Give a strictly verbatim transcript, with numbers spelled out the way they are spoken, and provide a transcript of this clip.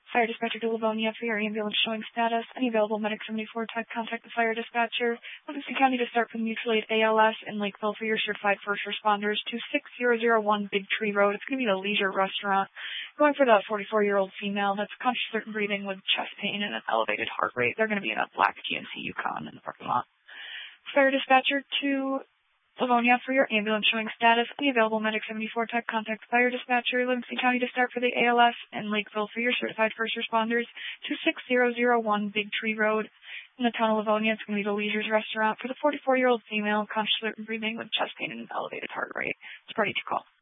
Fire dispatcher to Livonia for your ambulance showing status. Any available Medic seventy-four tech, contact the fire dispatcher. Livingston County to start from Mutual Aid A L S in Lakeville for your certified first responders to six thousand Big Tree Road. It's going to be the Leisure Restaurant. Going for the forty-four-year-old female that's conscious certain breathing with chest pain and an elevated heart rate. They're going to be in a black G M C Yukon in the parking lot. Fire dispatcher to Livonia for your ambulance showing status. Any available Medic seventy-four tech, contact fire dispatcher. Livingston County to start for the A L S and Lakeville for your certified first responders to six thousand Big Tree Road in the town of Livonia. It's going to be the Leisure's Restaurant for the forty-four-year-old female, conscious certain breathing with chest pain and an elevated heart rate. It's part of your call.